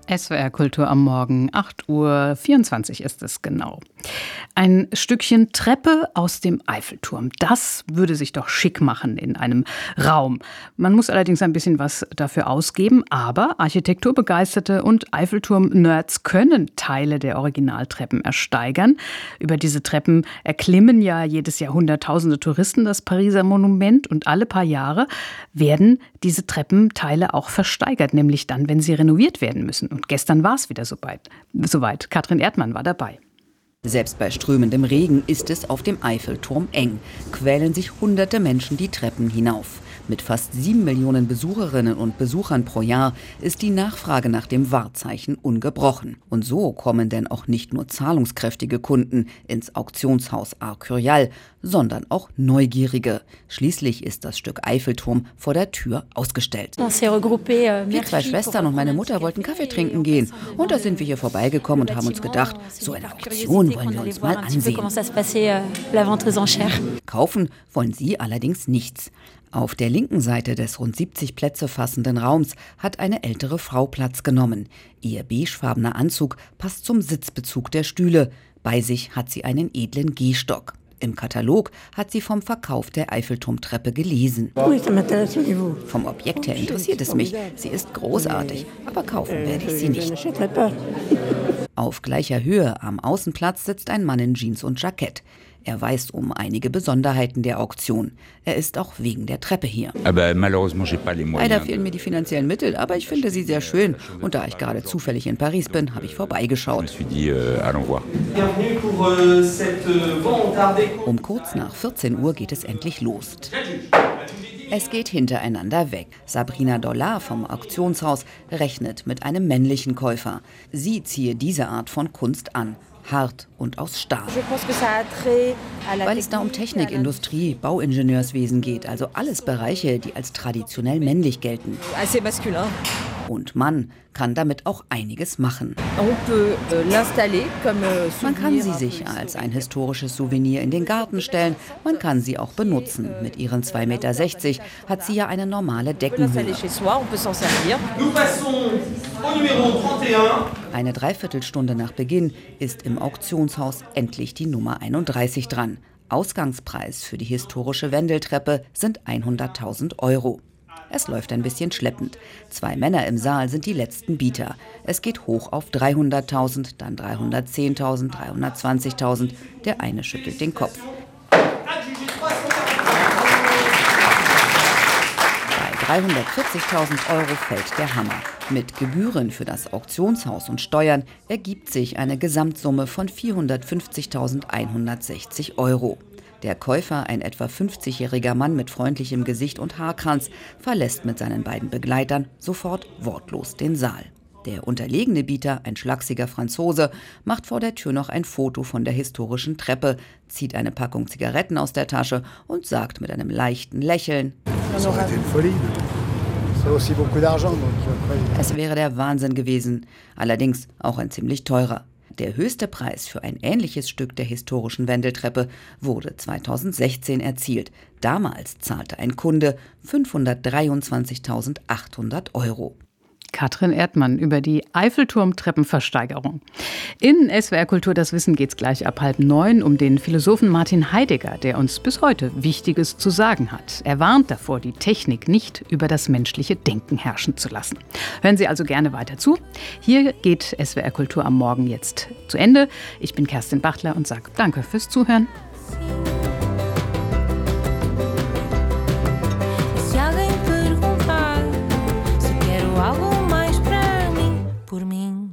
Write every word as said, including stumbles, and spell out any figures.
S W R Kultur am Morgen, acht Uhr vierundzwanzig ist es genau. Ein Stückchen Treppe aus dem Eiffelturm, das würde sich doch schick machen in einem Raum. Man muss allerdings ein bisschen was dafür ausgeben, aber Architekturbegeisterte und Eiffelturm-Nerds können Teile der Originaltreppen ersteigern. Über diese Treppen erklimmen ja jedes Jahr hunderttausende Touristen das Pariser Monument und alle paar Jahre werden diese Treppenteile auch versteigert, nämlich dann, wenn sie renoviert werden müssen. Und gestern war es wieder soweit. soweit. Katrin Erdmann war dabei. Selbst bei strömendem Regen ist es auf dem Eiffelturm eng. Quälen sich hunderte Menschen die Treppen hinauf. Mit fast sieben Millionen Besucherinnen und Besuchern pro Jahr ist die Nachfrage nach dem Wahrzeichen ungebrochen. Und so kommen denn auch nicht nur zahlungskräftige Kunden ins Auktionshaus Arc Curial, sondern auch Neugierige. Schließlich ist das Stück Eiffelturm vor der Tür ausgestellt. Wir zwei Schwestern und meine Mutter wollten Kaffee trinken gehen. Und da sind wir hier vorbeigekommen und haben uns gedacht, so eine Auktion wollen wir uns mal ansehen. Kaufen wollen sie allerdings nichts. Auf der linken Seite des rund siebzig Plätze fassenden Raums hat eine ältere Frau Platz genommen. Ihr beigefarbener Anzug passt zum Sitzbezug der Stühle. Bei sich hat sie einen edlen Gehstock. Im Katalog hat sie vom Verkauf der Eiffelturmtreppe gelesen. Vom Objekt her interessiert es mich. Sie ist großartig, aber kaufen werde ich sie nicht. Auf gleicher Höhe am Außenplatz sitzt ein Mann in Jeans und Jackett. Er weiß um einige Besonderheiten der Auktion. Er ist auch wegen der Treppe hier. Leider fehlen mir die finanziellen Mittel, aber ich finde sie sehr schön. Und da ich gerade zufällig in Paris bin, habe ich vorbeigeschaut. Um kurz nach vierzehn Uhr geht es endlich los. Es geht hintereinander weg. Sabrina Dollard vom Auktionshaus rechnet mit einem männlichen Käufer. Sie ziehe diese Art von Kunst an. Hart und aus Stahl. Weil es da um Technik, Industrie, Bauingenieurswesen geht, also alles Bereiche, die als traditionell männlich gelten. Und man kann damit auch einiges machen. Man kann sie sich als ein historisches Souvenir in den Garten stellen, man kann sie auch benutzen. Mit ihren zwei Meter sechzig hat sie ja eine normale Deckenhöhe. Eine Dreiviertelstunde nach Beginn ist im Auktionshaus endlich die Nummer einunddreißig dran. Ausgangspreis für die historische Wendeltreppe sind hunderttausend Euro. Es läuft ein bisschen schleppend. Zwei Männer im Saal sind die letzten Bieter. Es geht hoch auf dreihunderttausend, dann dreihundertzehntausend, dreihundertzwanzigtausend. Der eine schüttelt den Kopf. Bei dreihundertvierzigtausend Euro fällt der Hammer. Mit Gebühren für das Auktionshaus und Steuern ergibt sich eine Gesamtsumme von vierhundertfünfzigtausendeinhundertsechzig Euro. Der Käufer, ein etwa fünfzigjähriger Mann mit freundlichem Gesicht und Haarkranz, verlässt mit seinen beiden Begleitern sofort wortlos den Saal. Der unterlegene Bieter, ein schlachsiger Franzose, macht vor der Tür noch ein Foto von der historischen Treppe, zieht eine Packung Zigaretten aus der Tasche und sagt mit einem leichten Lächeln: Es wäre der Wahnsinn gewesen, allerdings auch ein ziemlich teurer. Der höchste Preis für ein ähnliches Stück der historischen Wendeltreppe wurde zweitausendsechzehn erzielt. Damals zahlte ein Kunde fünfhundertdreiundzwanzigtausendachthundert Euro. Katrin Erdmann über die Eiffelturm-Treppenversteigerung. In S W R Kultur das Wissen geht's gleich ab halb neun um den Philosophen Martin Heidegger, der uns bis heute Wichtiges zu sagen hat. Er warnt davor, die Technik nicht über das menschliche Denken herrschen zu lassen. Hören Sie also gerne weiter zu. Hier geht S W R Kultur am Morgen jetzt zu Ende. Ich bin Kerstin Bachler und sage danke fürs Zuhören.